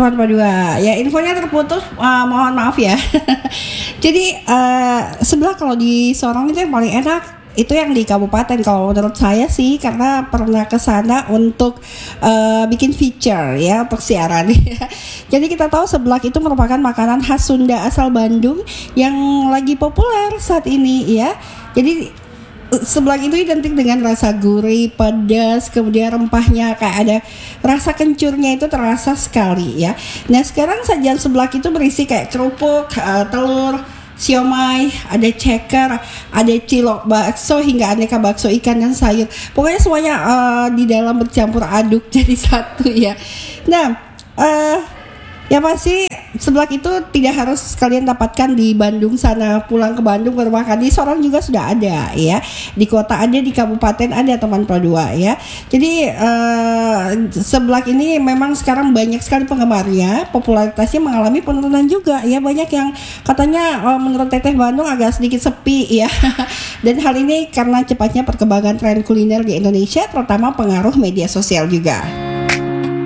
teman berdua. Ya, infonya terputus, mohon maaf ya. Jadi sebelah kalau di Sorong itu yang paling enak itu yang di kabupaten kalau menurut saya sih, karena pernah ke sana untuk bikin feature ya untuk siaran. Jadi kita tahu seblak itu merupakan makanan khas Sunda asal Bandung yang lagi populer saat ini ya. Jadi seblak itu identik dengan rasa gurih, pedas, kemudian rempahnya kayak ada rasa kencurnya itu terasa sekali ya. Nah sekarang sajian seblak itu berisi kayak kerupuk, telur, siomay, ada ceker, ada cilok bakso hingga aneka bakso ikan dan sayur. Pokoknya semuanya di dalam bercampur aduk jadi satu ya. Nah, ya pasti seblak itu tidak harus kalian dapatkan di Bandung sana, pulang ke Bandung baru makan. Di Sorong juga sudah ada ya, di kota ada, di kabupaten ada teman Pro2 ya. Jadi seblak ini memang sekarang banyak sekali penggemarnya, popularitasnya mengalami penurunan juga ya. Banyak yang katanya menurut Teteh Bandung agak sedikit sepi ya. Dan hal ini karena cepatnya perkembangan tren kuliner di Indonesia, terutama pengaruh media sosial juga.